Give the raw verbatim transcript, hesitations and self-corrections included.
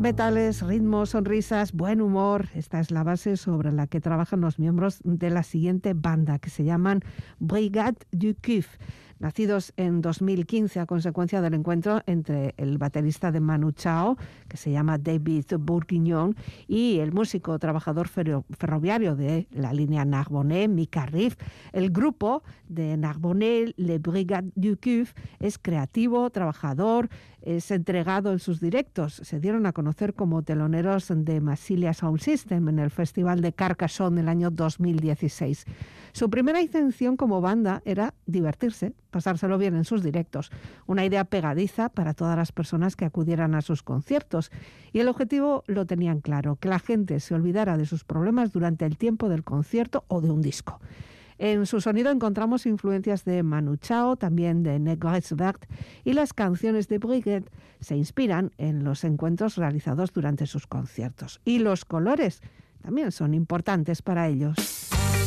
Metales, ritmos, sonrisas, buen humor. Esta es la base sobre la que trabajan los miembros de la siguiente banda, que se llaman Brigade du Cuf. Nacidos en dos mil quince a consecuencia del encuentro entre el baterista de Manu Chao, que se llama David Bourguignon, y el músico trabajador ferroviario de la línea Narbonne, Mika Riff. El grupo de Narbonne, Le Brigade du Cuf, es creativo, trabajador, es entregado en sus directos. Se dieron a conocer como teloneros de Massilia Sound System en el Festival de Carcassonne del año dos mil dieciséis. Su primera intención como banda era divertirse, pasárselo bien en sus directos, una idea pegadiza para todas las personas que acudieran a sus conciertos. Y el objetivo lo tenían claro, que la gente se olvidara de sus problemas durante el tiempo del concierto o de un disco. En su sonido encontramos influencias de Manu Chao, también de Négresse Verte, y las canciones de Brigade se inspiran en los encuentros realizados durante sus conciertos. Y los colores también son importantes para ellos.